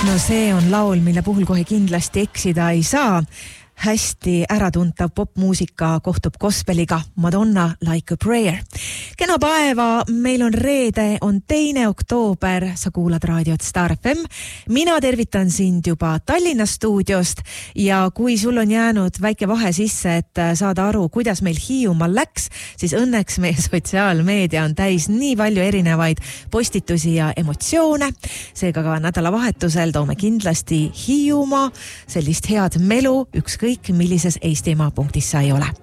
No see on laul, mille puhul kohe kindlasti eksida ei saa. Hästi äratuntav popmuusika kohtub gospeliga Madonna Like a Prayer. Kena päeva, meil on reede, on 2. oktoober, sa kuulad raadiot Star FM. Mina tervitan sind juba Tallinna stuudiost ja kui sul on jäänud väike vahe sisse, et saada aru, kuidas meil Hiiumaal läks, siis õnneks meie sotsiaalmeedia on täis nii palju erinevaid postitusi ja emotsioone. Seega ka nädalavahetusel toome kindlasti Hiiumaa sellist head melu, ükskõik millises Eestimaa punktis sa ei ole.